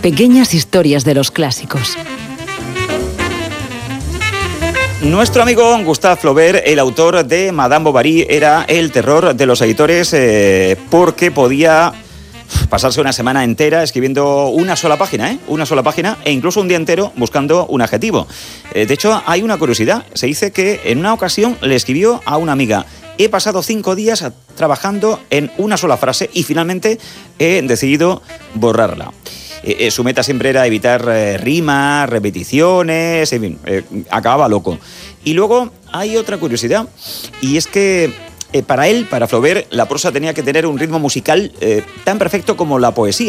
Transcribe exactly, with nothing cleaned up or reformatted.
Pequeñas historias de los clásicos. Nuestro amigo Gustave Flaubert, el autor de Madame Bovary, era el terror de los editores eh, porque podía pasarse una semana entera escribiendo una sola página, ¿eh? Una sola página e incluso un día entero buscando un adjetivo. Eh, de hecho, hay una curiosidad. Se dice que en una ocasión le escribió a una amiga: he pasado cinco días trabajando en una sola frase y finalmente he decidido borrarla. Eh, eh, su meta siempre era evitar eh, rimas, repeticiones, en fin, eh, acababa loco. Y luego hay otra curiosidad, y es que eh, para él, para Flaubert, la prosa tenía que tener un ritmo musical eh, tan perfecto como la poesía.